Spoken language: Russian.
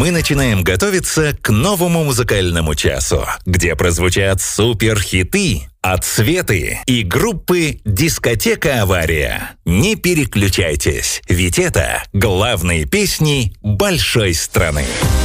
мы начинаем готовиться к новому музыкальному часу, где прозвучат суперхиты, отсветы и группы «Дискотека Авария». Не переключайтесь, ведь это главные песни большой страны.